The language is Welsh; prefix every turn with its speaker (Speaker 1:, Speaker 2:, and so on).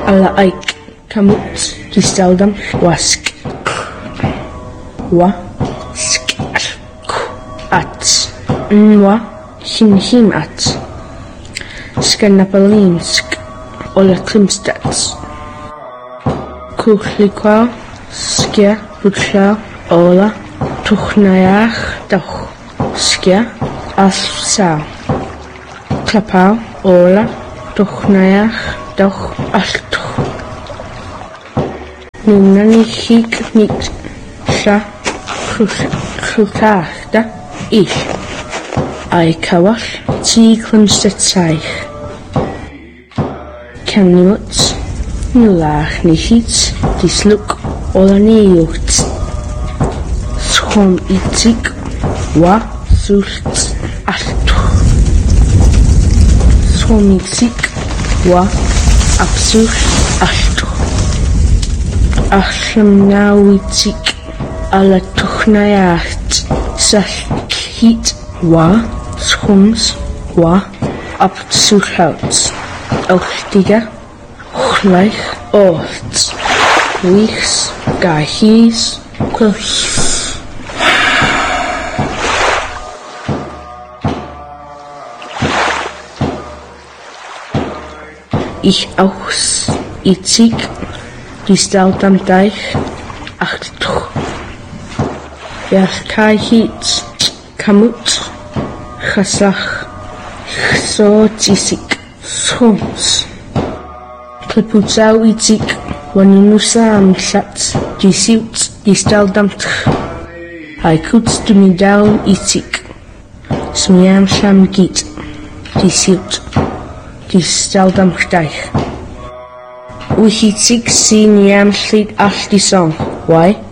Speaker 1: Alla aik kamut disteldam wask wa sk at nwa him at Skannapalinsk Ola Krimstats Kuchlikwa Skia Bukla Ola Tuchnayach Doch Skia Asfsa Klapau Ola Tuchnayach Doch Altuch Nunani Hik Nit Sha Krukachta Ich Ai Kawash Ti Krimstatsaich Kanut Nulach Nihit Disluk Olaniut Schom Itik Wa Sult Altu Schom Itik Wa Absur Altu Achlam Nawitik Ala Tuchnayacht Sahit Wa Schoms Wa Absurhout Ochtiga Gleich Oort Wiechs Gahies Quilch Ich aus Itzig Distaltam Deich Achtuch Verkahit Kamut Chasach Chsotisik Schoms Kliputau Itzig Wanunusam Sat Disiut Distaldamt Haikuts Dumidau Itzig Smiam Sham Git Disiut Distaldam Deich Wichitzig Siniam Slit Ashti Song Why?